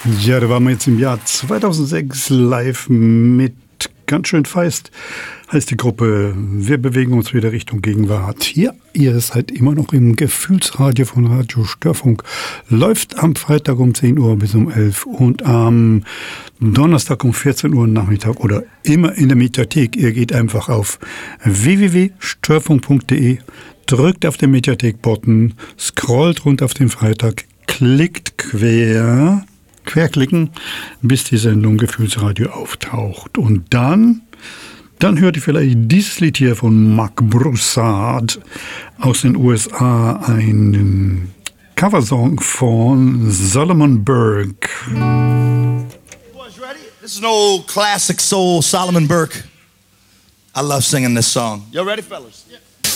Ja, da waren wir jetzt im Jahr 2006 live mit Ganz schön feist, heißt die Gruppe. Wir bewegen uns wieder Richtung Gegenwart. Hier, ihr seid immer noch im Gefühlsradio von Radio Störfunk. Läuft am Freitag um 10 Uhr bis um 11 und am Donnerstag um 14 Uhr Nachmittag oder immer in der Mediathek. Ihr geht einfach auf www.störfunk.de, drückt auf den Mediathek-Button, scrollt runter auf den Freitag, klickt querklicken, bis die Sendung Gefühlsradio auftaucht. Und dann hört ihr vielleicht dieses Lied hier von Mark Broussard aus den USA, einen Coversong von Solomon Burke. Boys, ready? This is an old classic soul, Solomon Burke. I love singing this song. Y'all ready, fellas? Yeah.